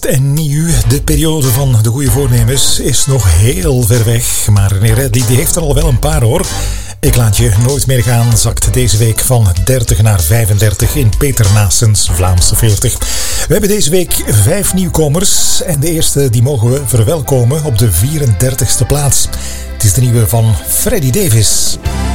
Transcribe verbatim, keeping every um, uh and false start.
Oud en nieuw, de periode van de goede voornemens is nog heel ver weg. Maar René Redley die heeft er al wel een paar hoor. Ik laat je nooit meer gaan zakt deze week van dertig naar vijfendertig in Peter Naessens Vlaamse veertig. We hebben deze week vijf nieuwkomers en de eerste die mogen we verwelkomen op de vierendertigste plaats. Het is de nieuwe van Freddy Davis.